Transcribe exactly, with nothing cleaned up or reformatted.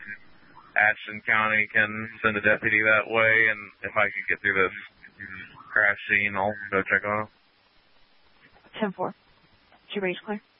Ashton County can send a deputy that way, and if I could get through this crash scene, I'll go check on it. ten four. Is your range clear?